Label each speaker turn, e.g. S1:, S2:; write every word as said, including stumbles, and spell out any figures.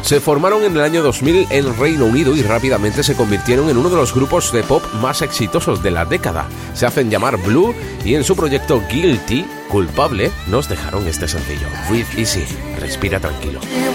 S1: Se formaron en el año dos mil en Reino Unido y rápidamente se convirtieron en uno de los grupos de pop más exitosos de la década. Se hacen llamar Blue y en su proyecto Guilty, Culpable, nos dejaron este sencillo, Breathe Easy, respira tranquilo.